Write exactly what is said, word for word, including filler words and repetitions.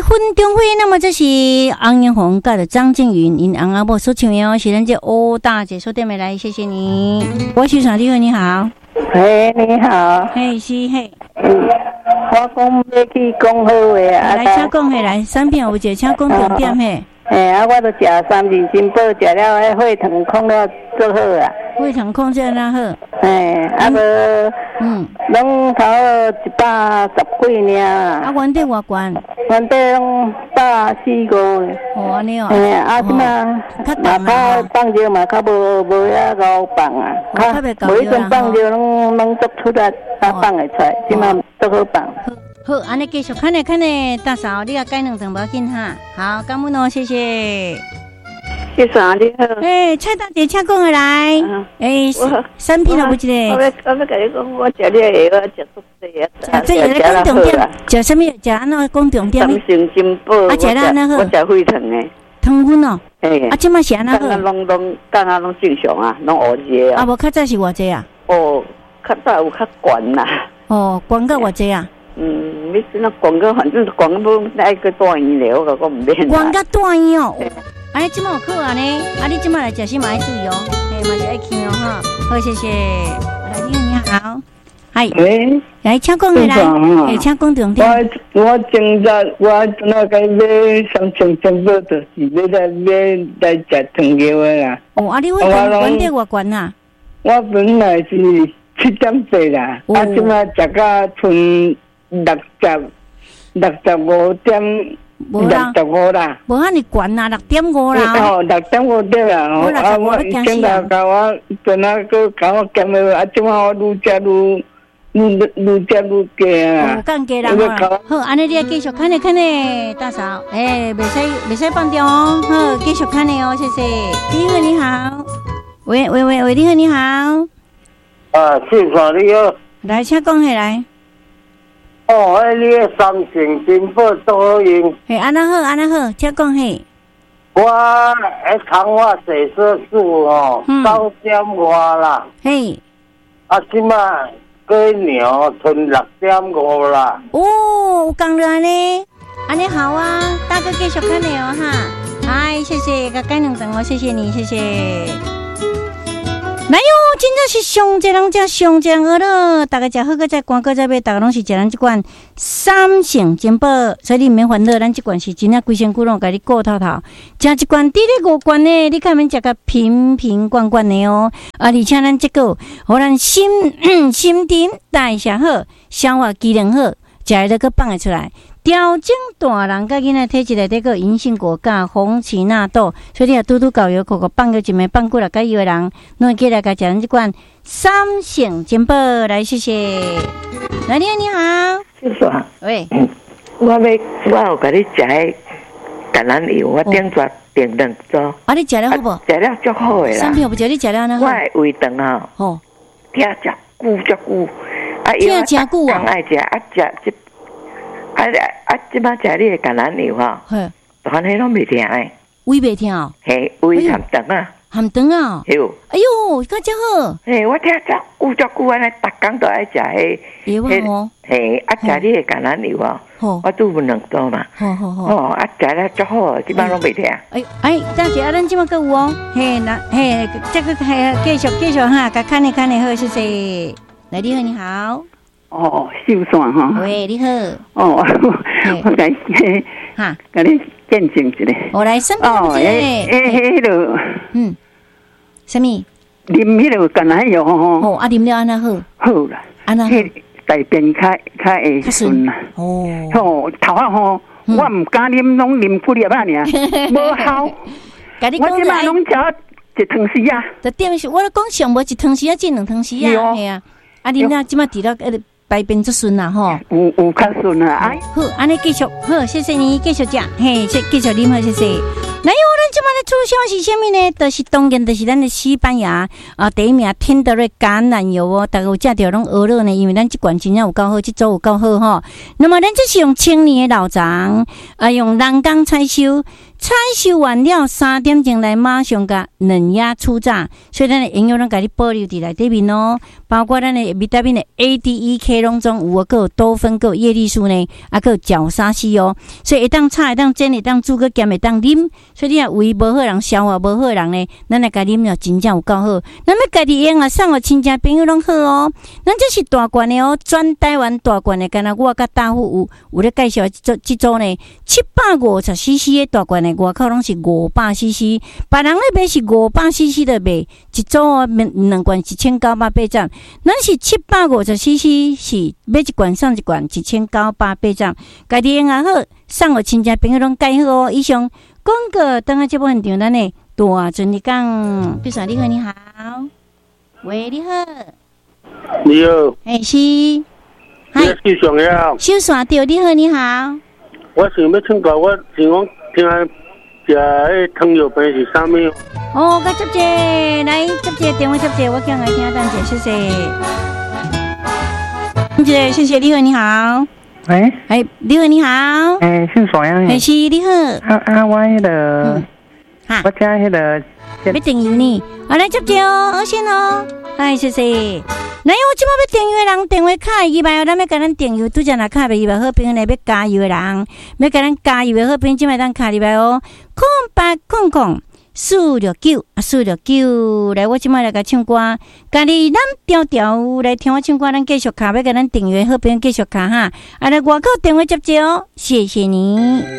分中会，那么这是昂延红跟的张静云，因昂阿伯所唱的哦，是咱这欧大姐所点的来，谢谢你。我是啥？你好，你好。 嘿，你好。 嘿，是嘿。 嗯，我讲要去讲好话啊。 来，请讲嘿，来，产品有一个，请讲重点嘿。 嘿，啊，我都食三日金宝，食了迄血糖控了做好啊。 血糖控制那好。 嘿，啊无，嗯，拢头一百十几尔。 啊，原底偌悬？ 原底拢百四五。 哦，安尼哦。 嘿，啊，即马嘛较放尿嘛，较无无遐高放啊。较每一阵放尿拢拢做出来，啊放会出来，即马都好放。 好，安尼继续看咧看咧，大嫂，你也改两层无要紧哈。好，感恩哦，谢谢。 谢谢你好。 诶，蔡大姐，请讲下来。诶，产品有一个。 我要我要甲你讲，我食了下，我食足济啊。 食这个咧讲重点，食什么？食安怎讲重点？ 三成金宝。 啊，食了安怎好？ 我食血糖诶。 糖分哦。 诶。 啊，即马是安怎好？ 刚刚拢拢，刚刚拢正常啊，拢乌热啊。 啊，无较早是偌济啊？ 哦，较早有较悬啦。 哦，悬到偌济啊？ 嗯，你那广告反正广告那个大医疗，我讲唔免。 广告大医哦，安尼即马有好啊呢，啊你即马来食是嘛爱注意哦，嘿嘛是爱听哦哈，好谢谢。来，你好，你好，嗨， 喂， 来请讲下来，嘿，请讲重点。 我我今日我那个买三千金宝，就是要来买来食汤药的啦。 哦，啊你为什么原底偌悬啊？ 我本来是七点八啦，啊即马食到剩。六十六十五点六十五啦， 无遐尼悬啊，六点五啦。 哦，六点五对啦。哦，啊，我以前来甲我，本来个甲我减的，啊，即马我愈食愈愈愈食愈加啊。 有降价啦，好，安尼你继续看咧看咧，大嫂，诶，袂使袂使放掉哦，好，继续看咧哦，谢谢。你好，你好，喂喂喂喂，你好，你好。 啊，谢谢你好。 来，请讲下来。 哦，迄你个三成金宝都好用。 嘿，安那好，安那好，请讲嘿。 我迄抗化洗色素哦，九点五啦。 嘿。 啊，即马过年剩六点五啦。 哦，有讲了安尼，安尼好啊，大哥继续看你哦哈。嗨，谢谢，个改两层哦，谢谢你，谢谢。来哟，真正是上济人食上济人好了，大家食好个再广告再买，大家拢是食咱即款三成金宝，所以你毋免烦恼，咱即款是真正规身躯拢甲你顾透透，食即款滴咧五罐呢，你看免食个瓶瓶罐罐的哦，啊，而且咱即个互咱心心情代谢好，消化机能好，食了个放会出来。调整大人甲囡仔体质内底个银杏果苷、红荠纳豆，所以你若拄拄搞药，个个放个一枚放过来，甲伊个人，拢会记来甲食咱即款三成金宝来，谢谢。来，你好，你好， 谢谢。 喂， 我要我有甲你食迄橄榄油，我顶抓订两组。 啊，你食了好无？ 食了足好诶啦。 产品不食你食了呢？ 我诶胃肠啊， 哦， 疼食久足久，啊， 疼食久啊， 爱食啊食即。啊啊！即摆食你的橄榄油吼，但系拢袂疼诶， 胃袂疼哦， 嘿，胃含肠啊， 含肠啊， 哟， 哎呦，较真好， 嘿，我听足久足久安尼，逐工都爱食迄， 迄哦， 嘿，啊食你的橄榄油啊，我煮分两组嘛， 好好好， 哦，啊食了足好，即摆拢袂疼。 哎哎，大姐，啊，咱即摆阁有哦，嘿，那嘿，这个嘿，继续继续哈，甲看你看你好，谢谢。来，你好，你好。 哦，秀山哈。 喂，你好。 哦，我甲你哈，甲你见证一下。 我来身边有一个。 诶诶，迄个， 嗯，什么？ 啉迄个橄榄油吼。 哦，啊，啉了安那好。 好啦。 安那好。 大便较较会顺啦。 哦。 吼，头啊吼，我毋敢啉，拢啉几粒啊尔，无效。我即摆拢食一汤匙啊。 就点是，我咧讲上无一汤匙啊，进两汤匙啊，系啊。啊，恁呐，即摆除了呃。排便足顺啦吼， 有有较顺啊！哎， 好，安尼继续好，谢谢你继续食，嘿，继继续啉好，谢谢。那有咱即摆咧促销是啥物呢？就是当然就是咱的西班牙啊，第一名天德瑞橄榄油哦，大家有食着拢鹅肉呢，因为咱即罐真正有够好，即组有够好吼。那么咱这是用青年的老长啊，用人工采收采收完了三点钟来马上甲嫩芽初榨，所以咱的营养拢甲你保留伫内底面哦。包括咱的维他命的 A、D、E、K 拢总有哦，还有多酚，还有叶绿素呢，啊，还有角鲨烯哦。所以会当炒，会当煎，会当煮，个咸会当啉。所以你若胃无好人，消化无好人呢，咱来甲啉了真正有够好。咱要家己用啊，送互亲戚朋友拢好哦。咱这是大罐的哦，全台湾大罐的，敢若我甲大户有有咧介绍这这组呢，七百五十 C C 的大罐的，外口拢是五百 C C， 别人咧买是五百 C C 的卖，一组哦，两罐一千九百八十，咱是七百五十 C C， 是买一罐送一罐一千九百八十，家己用啊好，送互亲戚朋友拢介好哦。以上广告，等下这部分场咱的大尊你讲，比如说你好，你好，喂，你好， 你好， 哎是， 嗨，是上呀， 小线对，你好，你好， 我想要请教，我想讲听下食迄糖尿病是啥物？ 哦，甲接者，来接者电话接者，我叫来听下等者，谢谢。姐，谢谢，你好，你好。 喂， 哎，你好，你好。 哎，姓啥呀？ 哎，是你好。 啊啊，我迄个， 哈， 我家迄个要订阅呢，啊来接者哦，我先哦，哎，谢谢。来，我即摆要订阅人电话卡以外，咱要甲咱订阅，拄则若卡袂入来好朋友来要加油的人，要甲咱加油的好朋友，即摆当卡入来哦，空八空空。四六九啊，四六九，来，我即摆来甲唱歌，家己咱调调来听我唱歌，咱继续卡，要甲咱订阅好朋友继续卡哈，啊来外口电话接接哦，谢谢你。